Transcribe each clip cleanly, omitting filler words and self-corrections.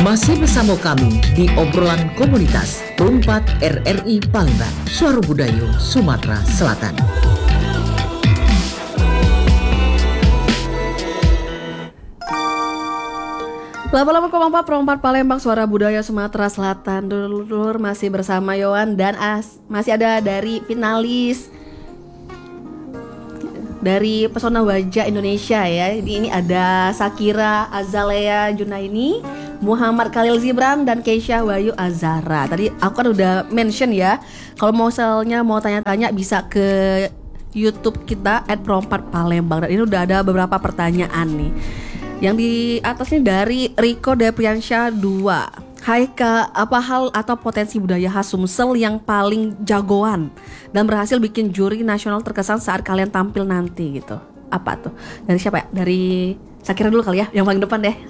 Masih bersama kami di obrolan komunitas Perempat RRI Palembang, Suara Budaya Sumatera Selatan. Lama-lama Perempat Palembang, Suara Budaya Sumatera Selatan. Dulur masih bersama Yohan dan masih ada dari finalis dari Pesona Wajah Indonesia ya. Ini ada Sakira Azalea Junaini, Muhammad Khalil Zibran, dan Keisha Wayu Azara. Tadi aku kan udah mention ya, kalau misalnya mau tanya-tanya bisa ke YouTube kita @Perempat Palembang. Dan ini udah ada beberapa pertanyaan nih. Yang di atasnya dari Riko Depriansyah 2. Hai Kak, apa hal atau potensi budaya khas Sumsel yang paling jagoan dan berhasil bikin juri nasional terkesan saat kalian tampil nanti gitu? Apa tuh? Dari siapa ya? Dari Sakira dulu kali ya, yang paling depan deh.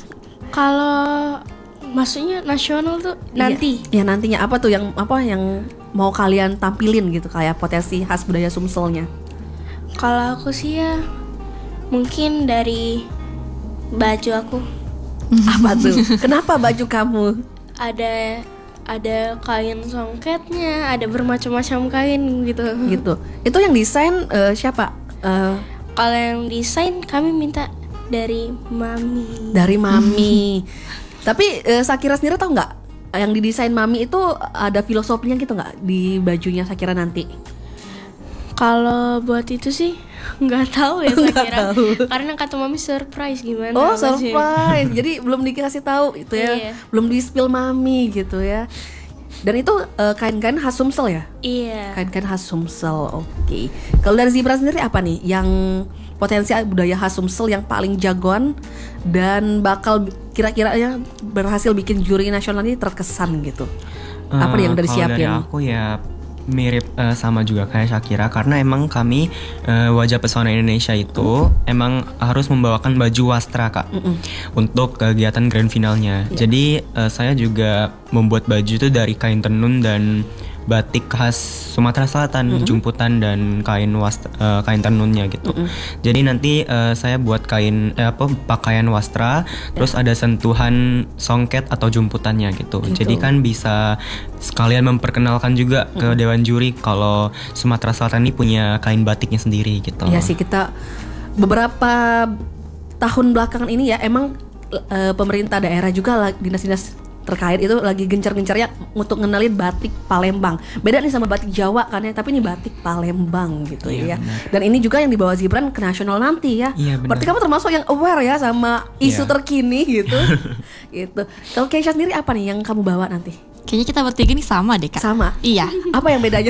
Kalau maksudnya nasional tuh nanti? Iya, nantinya apa tuh yang mau kalian tampilin gitu, kayak potensi khas budaya Sumselnya? Kalau aku sih ya mungkin dari baju aku. Apa tuh? Kenapa baju kamu? Ada kain songketnya, ada bermacam-macam kain gitu. Gitu. Itu yang desain siapa? Kalau yang desain kami minta dari mami. Dari mami. Tapi Sakira sendiri tahu nggak? Yang didesain mami itu ada filosofinya gitu nggak di bajunya Sakira nanti? Kalau buat itu sih nggak tahu ya Sakira. Karena kata mami surprise gimana. Oh surprise. Jadi belum dikasih tahu itu ya. Iya. Belum di spill mami gitu ya. Dan itu kain-kain khas Sumsel ya? Iya. Kain-kain khas Sumsel. Oke. Kalau dari Zibra sendiri apa nih yang potensi budaya khas Sumsel yang paling jagoan dan bakal kira-kiranya berhasil bikin juri nasional ini terkesan gitu? Apa yang dari siapin? Dari aku ya mirip sama juga kayak Shakira, karena emang kami Wajah Pesona Indonesia itu emang harus membawakan baju wastra Kak untuk kegiatan grand finalnya. Jadi saya juga membuat baju itu dari kain tenun dan batik khas Sumatera Selatan, jumputan dan kain tenunnya gitu. Jadi nanti saya buat pakaian wastra, terus ada sentuhan songket atau jumputannya gitu. Jadi kan bisa sekalian memperkenalkan juga ke dewan juri kalau Sumatera Selatan ini punya kain batiknya sendiri gitu. Iya sih, kita beberapa tahun belakangan ini ya emang pemerintah daerah juga dinas-dinas terkait itu lagi gencar-gencarnya untuk ngenalin batik Palembang. Beda nih sama batik Jawa kan ya, tapi ini batik Palembang gitu ya. Benar. Dan ini juga yang dibawa Zibran ke nasional nanti ya. Iya, benar. Berarti kamu termasuk yang aware ya sama isu terkini gitu. Gitu. Kalau Keisha sendiri apa nih yang kamu bawa nanti? Kayaknya kita bertiga nih sama deh Kak. Sama? Iya. Apa yang bedanya?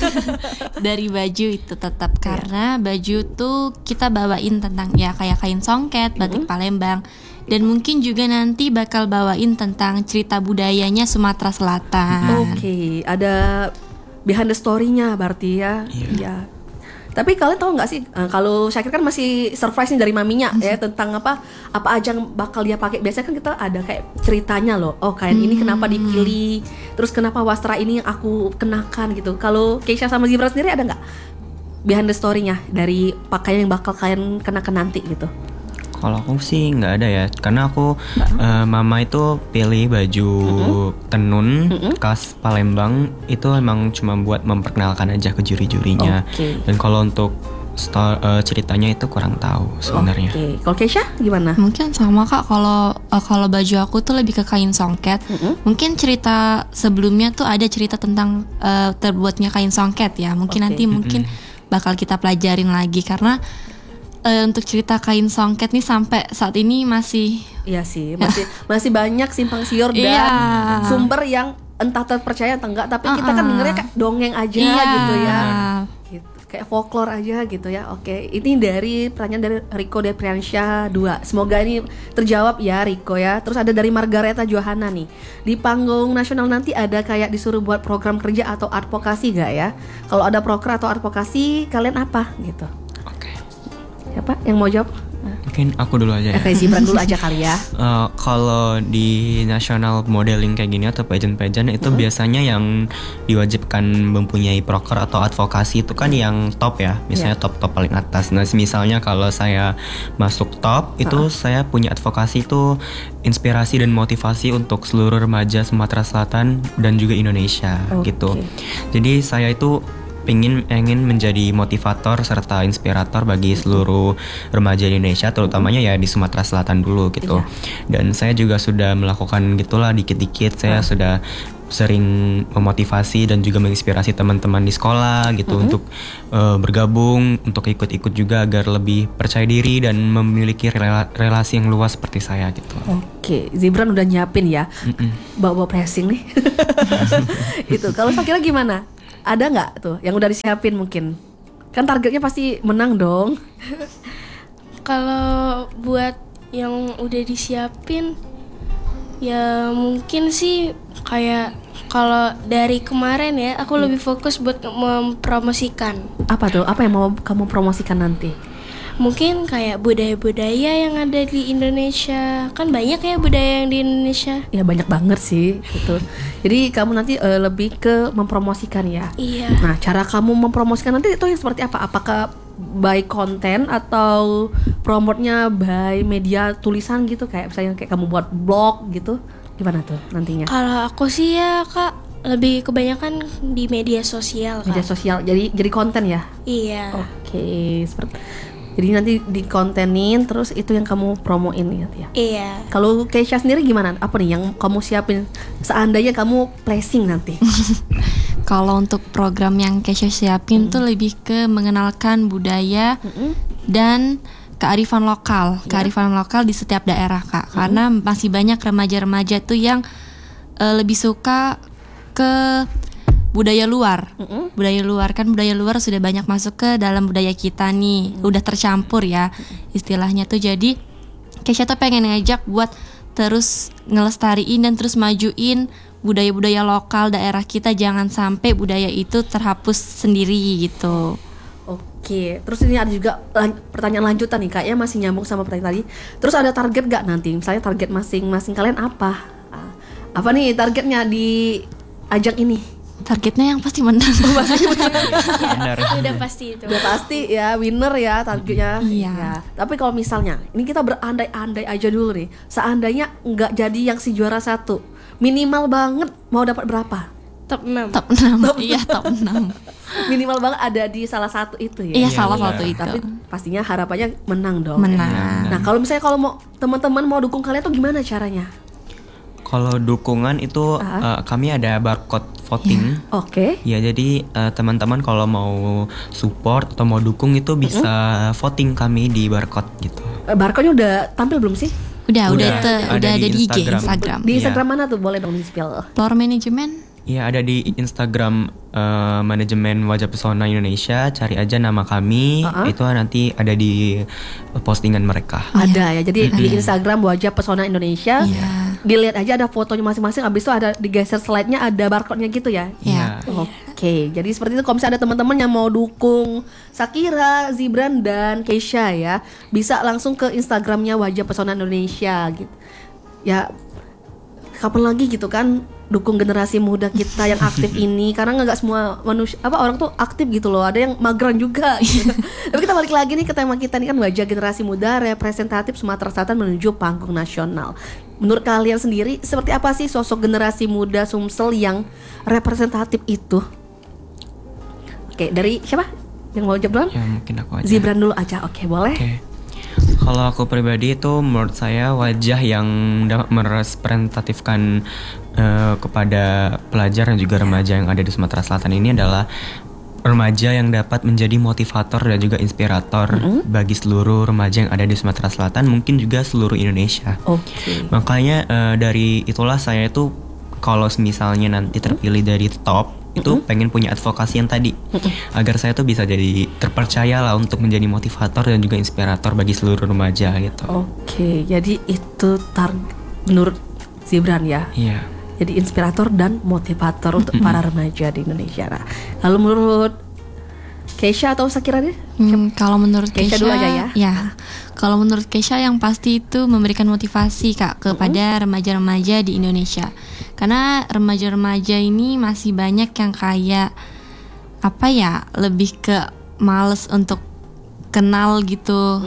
Dari baju itu tetap karena baju tuh kita bawain tentang ya kayak kain songket, batik Palembang. Dan mungkin juga nanti bakal bawain tentang cerita budayanya Sumatera Selatan. Oke, ada behind the story-nya berarti ya. Iya. Tapi kalian tahu nggak sih kalau Syakir kan masih surprise nih dari maminya ya tentang apa aja yang bakal dia pakai. Biasanya kan kita ada kayak ceritanya loh. Oh kain ini kenapa dipilih, terus kenapa wastra ini yang aku kenakan gitu. Kalau Keisha sama Zibra sendiri ada nggak behind the story-nya dari pakaian yang bakal kalian kenakan nanti gitu? Kalau aku sih nggak ada ya, karena aku mama itu pilih baju tenun khas Palembang itu emang cuma buat memperkenalkan aja ke juri-jurinya. Dan kalau untuk ceritanya itu kurang tahu sebenarnya. Kalau Keisha gimana? Mungkin sama Kak, kalau baju aku tuh lebih ke kain songket. Mungkin cerita sebelumnya tuh ada cerita tentang terbuatnya kain songket ya. Mungkin nanti bakal kita pelajarin lagi karena untuk cerita kain songket nih sampai saat ini masih masih banyak simpang siur dan sumber yang entah terpercaya atau enggak, tapi kita kan dengernya kayak dongeng aja gitu ya. Gitu. Kayak folklore aja gitu ya. Oke, ini dari pertanyaan dari Riko Depriansyah 2. Semoga ini terjawab ya Riko ya. Terus ada dari Margareta Johanna nih. Di panggung nasional nanti ada kayak disuruh buat program kerja atau advokasi gak ya? Kalau ada proker atau advokasi kalian apa gitu? Oke. Siapa yang mau jawab? Mungkin aku dulu aja ya. Oke, Zibran dulu aja kali ya. Kalau di national modeling kayak gini atau pageant-pageant itu biasanya yang diwajibkan mempunyai proker atau advokasi itu kan yang top ya, misalnya top paling atas. Nah, misalnya kalau saya masuk top itu saya punya advokasi itu inspirasi dan motivasi untuk seluruh remaja Sumatera Selatan dan juga Indonesia gitu. Jadi saya itu ingin menjadi motivator serta inspirator bagi seluruh remaja Indonesia, terutamanya ya di Sumatera Selatan dulu gitu. Dan saya juga sudah melakukan gitulah dikit-dikit. Saya sudah sering memotivasi dan juga menginspirasi teman-teman di sekolah gitu untuk bergabung, untuk ikut-ikut juga agar lebih percaya diri dan memiliki relasi yang luas seperti saya gitu. Oke, Zibran udah nyiapin ya, bawa pressing nih. Itu kalau Shakira gimana? Ada nggak tuh yang udah disiapin mungkin? Kan targetnya pasti menang dong. Kalau buat yang udah disiapin, ya mungkin sih kayak kalau dari kemarin ya, aku lebih fokus buat mempromosikan. Apa tuh? Apa yang mau kamu promosikan nanti? Mungkin kayak budaya-budaya yang ada di Indonesia. Kan banyak ya budaya yang di Indonesia. Ya banyak banget sih gitu. Jadi kamu nanti lebih ke mempromosikan ya. Iya. Nah, cara kamu mempromosikan nanti itu yang seperti apa? Apakah by konten atau promotnya by media tulisan gitu, kayak misalnya kayak kamu buat blog gitu? Gimana tuh nantinya? Kalau aku sih ya Kak, lebih kebanyakan di media sosial Kak. Media sosial. Jadi konten ya? Iya. Oke, jadi nanti dikontenin terus itu yang kamu promoin gitu ya. Iya. Kalau Keisha sendiri gimana? Apa nih yang kamu siapin seandainya kamu placing nanti? Kalau untuk program yang Kesha siapin tuh lebih ke mengenalkan budaya dan kearifan lokal, kearifan lokal di setiap daerah Kak. Karena masih banyak remaja-remaja tuh yang lebih suka ke budaya luar. Budaya luar sudah banyak masuk ke dalam budaya kita nih. Udah tercampur ya istilahnya tuh. Jadi Kesha tuh pengen ngajak buat terus ngelestariin dan terus majuin budaya-budaya lokal daerah kita, jangan sampai budaya itu terhapus sendiri gitu. Oke, terus ini ada juga pertanyaan lanjutan nih, kayaknya masih nyambung sama pertanyaan tadi. Terus ada target gak nanti? Misalnya target masing-masing kalian apa? Apa nih targetnya di ajang ini? Targetnya yang pasti menang. Benar. Udah pasti itu. Udah pasti ya winner ya targetnya. Iya. Ya. Tapi kalau misalnya ini kita berandai-andai aja dulu nih, seandainya nggak jadi yang si juara 1, minimal banget mau dapat berapa? Top 6. Top 6. Iya, top 6. Minimal banget ada di salah satu itu ya. Iya, salah satu itu. Tapi pastinya harapannya menang dong. Menang. Nah, kalau misalnya kalau mau teman-teman mau dukung kalian tuh gimana caranya? Kalau dukungan itu kami ada barcode voting. Oke. Ya, jadi teman-teman kalau mau support atau mau dukung itu bisa voting kami di barcode gitu. Barcode-nya udah tampil belum sih? Udah Ada ada di di IG, Instagram. Instagram. Di Iya. Instagram mana tuh? Boleh dong di-spill. Floor management. Iya, ada di Instagram manajemen Wajah Pesona Indonesia. Cari aja nama kami. Itu nanti ada di postingan mereka. Ada ya. Jadi di Instagram Wajah Pesona Indonesia. Dilihat aja ada fotonya masing-masing. Abis itu ada digeser slide-nya ada barcode-nya gitu ya. Iya. Oke, jadi seperti itu. Kalau misalnya ada teman-teman yang mau dukung Shakira, Zibran dan Keisha ya, bisa langsung ke Instagramnya Wajah Pesona Indonesia gitu. Ya, kapan lagi gitu kan dukung generasi muda kita yang aktif ini, karena nggak semua manusia orang tuh aktif gitu loh, ada yang mageran juga gitu. Tapi kita balik lagi nih ke tema kita nih kan, wajah generasi muda representatif Sumatera Selatan menuju panggung nasional. Menurut kalian sendiri seperti apa sih sosok generasi muda Sumsel yang representatif itu? Oke, dari siapa yang mau jawab? Ya, mungkin aku aja. Zibran dulu aja. Oke, boleh. Oke. Kalau aku pribadi itu menurut saya wajah yang dapat merepresentatifkan kepada pelajar dan juga remaja yang ada di Sumatera Selatan ini adalah remaja yang dapat menjadi motivator dan juga inspirator bagi seluruh remaja yang ada di Sumatera Selatan, mungkin juga seluruh Indonesia. Oke. Makanya dari itulah saya itu kalau misalnya nanti terpilih dari top itu pengen punya advokasi yang tadi agar saya tuh bisa jadi terpercaya lah untuk menjadi motivator dan juga inspirator bagi seluruh remaja gitu. Oke, jadi itu menurut Zibran ya. Iya. Jadi inspirator dan motivator untuk para remaja di Indonesia. Nah, lalu menurut Keisha atau Shakira deh? Kalau menurut Keisha Keisha dulu aja ya. Kalau menurut Keisha yang pasti itu memberikan motivasi Kak kepada remaja-remaja di Indonesia. Karena remaja-remaja ini masih banyak yang kayak lebih ke males untuk kenal gitu.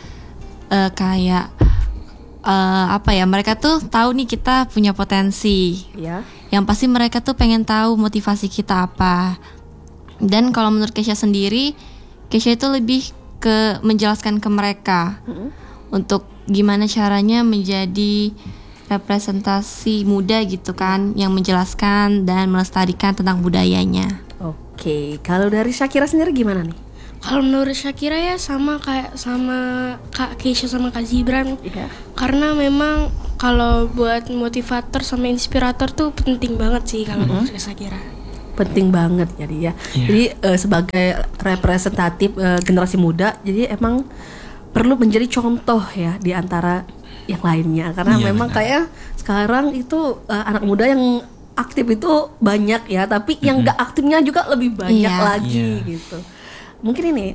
Mereka tuh tahu nih kita punya potensi. Ya. Yang pasti mereka tuh pengen tahu motivasi kita apa. Dan kalau menurut Keisha sendiri, Keisha itu lebih ke menjelaskan ke mereka untuk gimana caranya menjadi representasi muda gitu kan, yang menjelaskan dan melestarikan tentang budayanya. Oke, kalau dari Shakira sendiri gimana nih? Kalau menurut Shakira ya sama kayak sama Kak Keisha sama Kak Zibran. Iya. Karena memang kalau buat motivator sama inspirator tuh penting banget sih kalau menurut Shakira. Penting banget jadi ya. Jadi sebagai representatif generasi muda, jadi emang perlu menjadi contoh ya di antara yang lainnya. Karena memang kayak sekarang itu anak muda yang aktif itu banyak ya, tapi yang gak aktifnya juga lebih banyak lagi gitu. Mungkin ini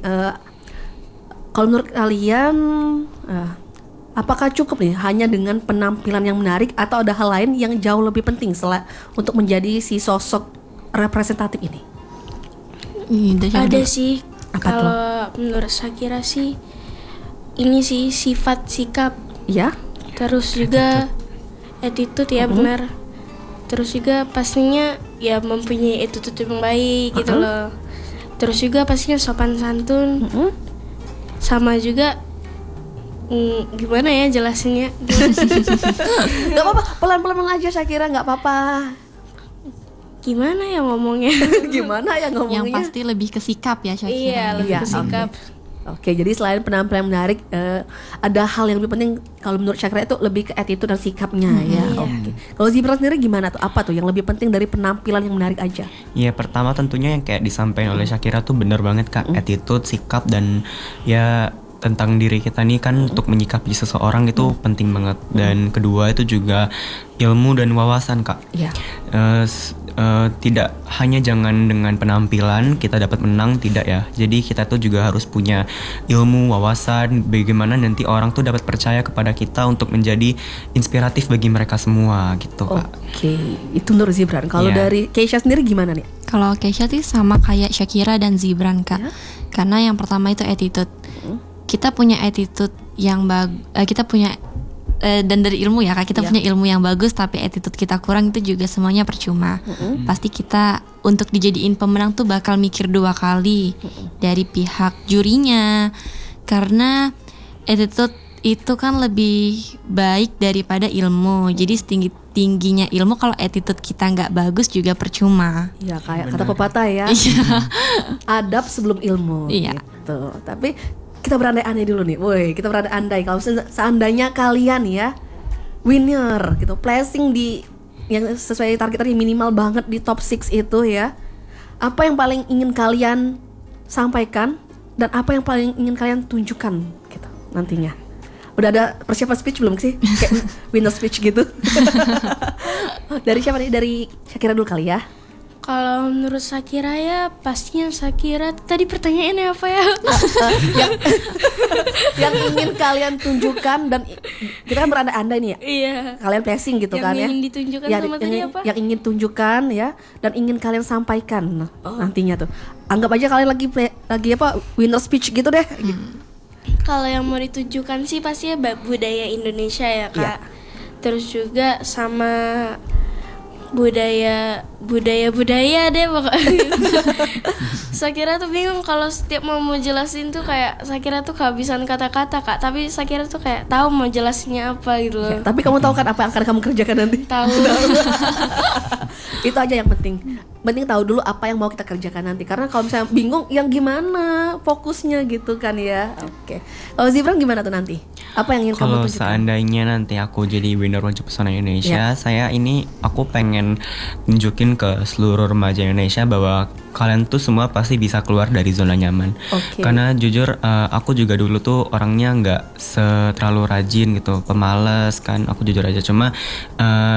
kalau menurut kalian apakah cukup nih hanya dengan penampilan yang menarik atau ada hal lain yang jauh lebih penting untuk menjadi si sosok representatif ini? Ada sih. Apa kalau menurut Shakira sih ini sih sifat sikap ya, terus juga attitude ya benar. Terus juga pastinya ya mempunyai attitude yang baik gitu loh. Terus juga pastinya sopan santun. Sama juga gimana ya jelasinnya? Gak apa-apa, pelan-pelan aja Shakira, gak apa-apa. Gimana ya ngomongnya? Gimana ya ngomongnya? Yang pasti lebih ke sikap ya Shakira. Iya, lebih ke sikap. Oke, jadi selain penampilan menarik, ada hal yang lebih penting kalau menurut Shakira itu lebih ke attitude dan sikapnya ya. Oke. Kalau Zibran sendiri gimana tuh? Apa tuh yang lebih penting dari penampilan yang menarik aja? Ya pertama tentunya yang kayak disampaikan oleh Shakira tuh bener banget Kak, attitude, sikap dan ya tentang diri kita nih kan untuk menyikapi seseorang itu penting banget. Dan kedua itu juga ilmu dan wawasan Kak. Iya. Tidak hanya jangan dengan penampilan kita dapat menang, tidak ya. Jadi kita tuh juga harus punya ilmu, wawasan, bagaimana nanti orang tuh dapat percaya kepada kita untuk menjadi inspiratif bagi mereka semua gitu Kak. Oke, itu menurut Zibran. Kalau dari Keisha sendiri gimana nih? Kalau Keisha tuh sama kayak Shakira dan Zibran Kak. Karena yang pertama itu attitude. Kita punya attitude yang kita punya dan dari ilmu ya Kak, kita punya ilmu yang bagus tapi attitude kita kurang, itu juga semuanya percuma. Pasti kita untuk dijadiin pemenang tuh bakal mikir 2 kali dari pihak jurinya. Karena attitude itu kan lebih baik daripada ilmu. Jadi setinggi-tingginya ilmu kalau attitude kita nggak bagus juga percuma. Iya, kayak kata pepatah ya. Adab sebelum ilmu. Iya. Gitu. Tapi kita berandai-andai dulu nih. Woi, kita berandai-andai kalau seandainya kalian ya winner gitu, placing di yang sesuai target tadi minimal banget di top 6 itu ya. Apa yang paling ingin kalian sampaikan dan apa yang paling ingin kalian tunjukkan gitu nantinya? Udah ada persiapan speech belum sih? Kayak winner speech gitu. Dari siapa nih? Dari Shakira dulu kali ya. Kalau menurut Shakira ya pastinya Shakira. Tadi pertanyaannya apa ya? yang ingin kalian tunjukkan dan kita kan berandai-andai nih ya. Iya. Kalian placing gitu kan ya. Yang ingin ditunjukkan sama tadi apa? Yang ingin tunjukkan ya dan ingin kalian sampaikan nantinya tuh. Anggap aja kalian lagi winner speech gitu deh. Kalau yang mau ditunjukkan sih pasti ya budaya Indonesia ya Kak. Iya. Terus juga sama budaya deh pokoknya. Shakira tuh bingung kalau setiap mau jelasin tuh kayak Shakira tuh kehabisan kata-kata Kak. Tapi Shakira tuh kayak tahu mau jelasinnya apa gitu loh. Tapi kamu tahu kan apa yang akan kamu kerjakan nanti? Tahu. Itu aja yang penting. Penting tahu dulu apa yang mau kita kerjakan nanti. Karena kalau misalnya bingung yang gimana fokusnya gitu kan ya. Oke. Kalau Zibran gimana tuh nanti? Apa yang ingin kamu Kalau tunjukkan? seandainya nanti aku jadi winner Wajah Pesona Indonesia, aku pengen tunjukin ke seluruh remaja Indonesia bahwa kalian tuh semua pasti bisa keluar dari zona nyaman. Karena jujur aku juga dulu tuh orangnya nggak terlalu rajin gitu, pemalas kan. Aku jujur aja, cuma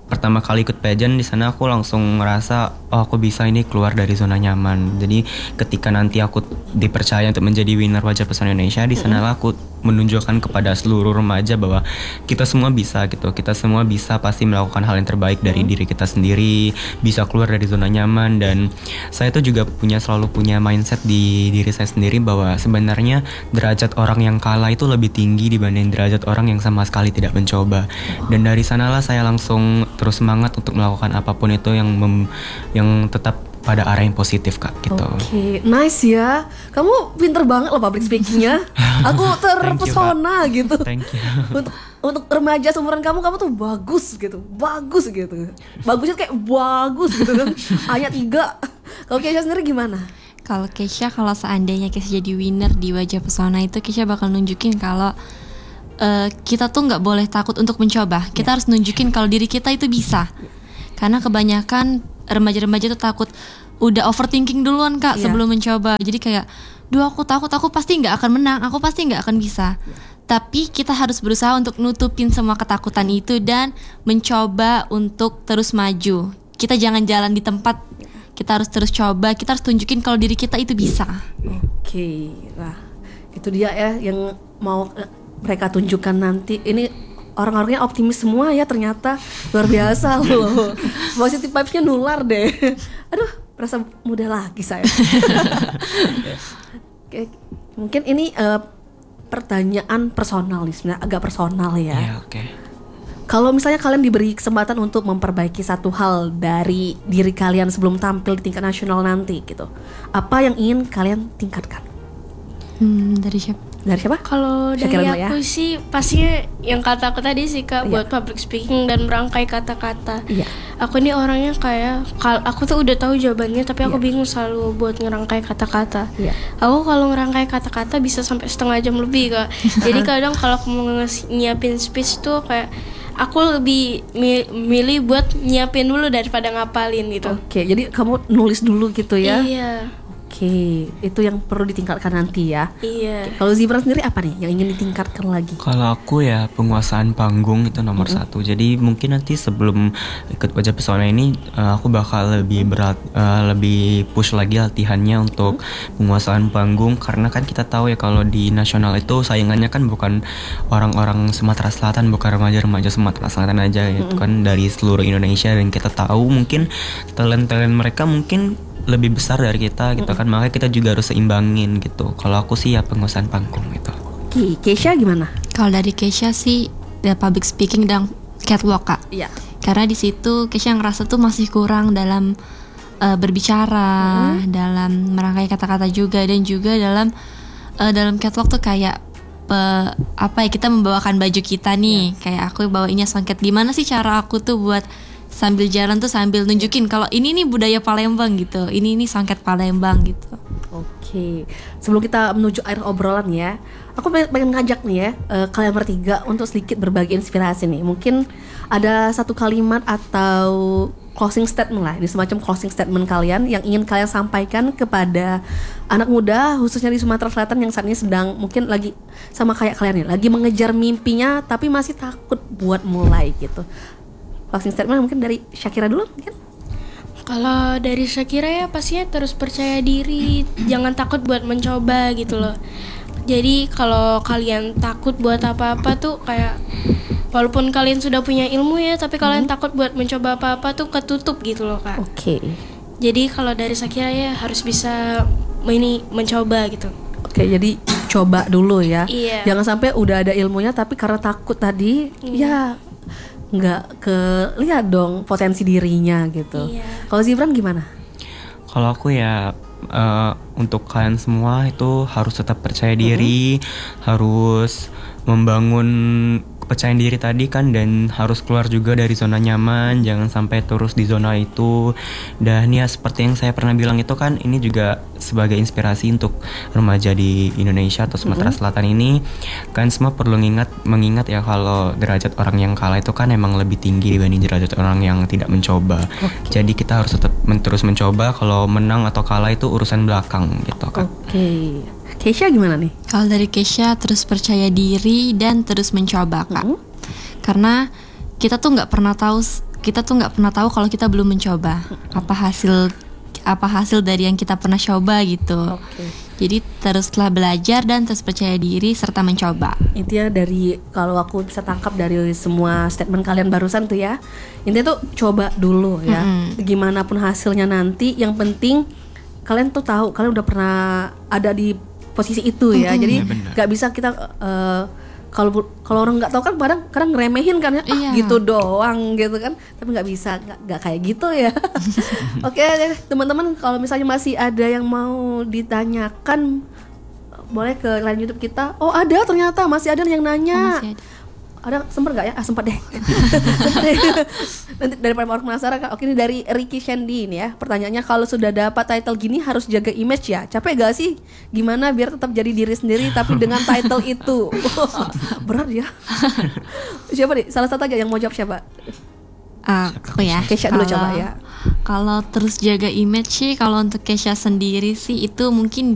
pertama kali ikut pageant di sana aku langsung ngerasa oh aku bisa ini keluar dari zona nyaman. Jadi ketika nanti aku dipercaya untuk menjadi winner Wajah Pesona Indonesia, di sanalah aku menunjukkan kepada seluruh remaja bahwa kita semua bisa gitu. Kita semua bisa pasti melakukan hal yang terbaik dari diri kita sendiri, bisa keluar dari zona nyaman. Dan saya tuh juga selalu punya mindset di diri saya sendiri bahwa sebenarnya derajat orang yang kalah itu lebih tinggi dibanding derajat orang yang sama sekali tidak mencoba. Dan dari sanalah saya langsung terus semangat untuk melakukan apapun itu yang tetap pada arah yang positif Kak gitu. Oke, nice ya. Kamu pinter banget loh public speakingnya. Aku terpesona gitu. Thank you. Untuk remaja seumuran kamu tuh bagus gitu. Bagusnya kayak bagus gitu kan. Ayat 3. Kalau Keisha sendiri gimana? Kalau Keisha, kalau seandainya Keisha jadi winner di Wajah Pesona itu, Keisha bakal nunjukin kalau kita tuh nggak boleh takut untuk mencoba. Kita harus nunjukin kalau diri kita itu bisa. Karena kebanyakan remaja-remaja tuh takut, udah overthinking duluan Kak sebelum mencoba. Jadi kayak, aku takut, aku pasti nggak akan menang, aku pasti nggak akan bisa. Tapi kita harus berusaha untuk nutupin semua ketakutan itu dan mencoba untuk terus maju. Kita jangan jalan di tempat. Kita harus terus coba, kita harus tunjukin kalau diri kita itu bisa. Oke, nah itu dia ya yang mau mereka tunjukkan nanti. Ini orang-orangnya optimis semua ya ternyata. Luar biasa loh. Positive vibes-nya nular deh. Aduh, merasa muda lagi saya. Oke, mungkin ini pertanyaan personal nih, sebenarnya agak personal ya. Iya, oke. Kalau misalnya kalian diberi kesempatan untuk memperbaiki satu hal dari diri kalian sebelum tampil di tingkat nasional nanti gitu, apa yang ingin kalian tingkatkan? Dari siapa? Dari siapa? Kalau dari Syakira dulu ya. aku sih pastinya yang kata aku tadi sih Kak, buat public speaking dan merangkai kata-kata. Iya. Aku ini orangnya kayak aku tuh udah tahu jawabannya tapi aku bingung selalu buat ngerangkai kata-kata. Iya. Aku kalau ngerangkai kata-kata bisa sampai setengah jam lebih Kak. Jadi kadang kalau aku mau nyiapin speech tuh kayak aku lebih milih buat nyiapin dulu daripada ngapalin gitu. Oke, jadi kamu nulis dulu gitu ya? Iya. Oke, itu yang perlu ditingkatkan nanti ya. Iya. Kalau Zibran sendiri apa nih yang ingin ditingkatkan lagi? Kalau aku ya penguasaan panggung itu nomor satu. Jadi mungkin nanti sebelum ikut Wajah Pesona ini aku bakal lebih berat, lebih push lagi latihannya untuk penguasaan panggung. Karena kan kita tahu ya kalau di nasional itu saingannya kan bukan orang-orang Sumatera Selatan, bukan remaja-remaja Sumatera Selatan aja gitu kan, dari seluruh Indonesia. Dan kita tahu mungkin talent-talent mereka mungkin lebih besar dari kita gitu kan, makanya kita juga harus seimbangin gitu. Kalau aku sih ya penguasaan panggung gitu. Oke, Keisha gimana? Kalau dari Keisha sih ya public speaking dan catwalk Kak. Iya. Karena di situ Keisha ngerasa tuh masih kurang dalam berbicara, dalam merangkai kata-kata juga, dan juga dalam catwalk tuh kayak kita membawakan baju kita nih. Kayak aku bawainnya songket. Gimana sih cara aku tuh buat sambil jalan tuh sambil nunjukin kalau ini nih budaya Palembang gitu, ini songket Palembang gitu. Oke, sebelum kita menuju akhir obrolan ya, aku pengen ngajak nih ya kalian bertiga untuk sedikit berbagi inspirasi nih. Mungkin ada satu kalimat atau closing statement lah, ini semacam closing statement kalian yang ingin kalian sampaikan kepada anak muda khususnya di Sumatera Selatan yang saat ini sedang mungkin lagi sama kayak kalian nih, lagi mengejar mimpinya tapi masih takut buat mulai gitu. Closing statement mungkin dari Syakira dulu mungkin. Kalau dari Syakira ya pastinya terus percaya diri, jangan takut buat mencoba gitu loh. Jadi kalau kalian takut buat apa-apa tuh kayak walaupun kalian sudah punya ilmu ya, tapi kalian takut buat mencoba apa-apa tuh ketutup gitu loh Kak. Oke. Jadi kalau dari Syakira ya harus bisa mencoba gitu. Oke, jadi coba dulu ya. Iya. Jangan sampai udah ada ilmunya tapi karena takut tadi ya nggak lihat dong potensi dirinya gitu. Iya. Kalau Zibran gimana? Kalau aku ya untuk kalian semua itu harus tetap percaya diri, harus membangun kepercayaan diri tadi kan, dan harus keluar juga dari zona nyaman, jangan sampai terus di zona itu. Dan ya seperti yang saya pernah bilang itu kan, ini juga sebagai inspirasi untuk remaja di Indonesia atau Sumatera Selatan ini. Kan semua perlu mengingat ya kalau derajat orang yang kalah itu kan emang lebih tinggi dibanding derajat orang yang tidak mencoba. Jadi kita harus tetap terus mencoba, kalau menang atau kalah itu urusan belakang gitu kan. Oke. Keisha gimana nih? Kalau dari Keisha terus percaya diri dan terus mencoba Kak. Karena kita tuh nggak pernah tahu kita tuh nggak pernah tahu kalau kita belum mencoba apa hasil dari yang kita pernah coba gitu. Jadi teruslah belajar dan terus percaya diri serta mencoba. Intinya dari kalau aku bisa tangkap dari semua statement kalian barusan tuh ya, intinya tuh coba dulu ya. Gimana pun hasilnya nanti, yang penting kalian tuh tahu kalian udah pernah ada di posisi itu ya. Jadi nggak bisa kita kalau orang nggak tahu kan kadang ngeremehin kan ya, gitu doang gitu kan, tapi nggak bisa, nggak kayak gitu ya. Oke deh, teman-teman, kalau misalnya masih ada yang mau ditanyakan boleh ke line YouTube kita. Oh ada, ternyata masih ada yang nanya. Ada sempat nggak ya? Sempat deh. Nanti daripada orang penasaran kan. Oke, ini dari Ricky Shandy ini ya. Pertanyaannya, kalau sudah dapat title gini harus jaga image ya? Capek gak sih? Gimana biar tetap jadi diri sendiri tapi dengan title itu? Berat ya. Siapa nih? Salah satu aja yang mau jawab siapa? Aku ya. Kesha dulu coba ya. Kalau terus jaga image sih, kalau untuk Kesha sendiri sih itu mungkin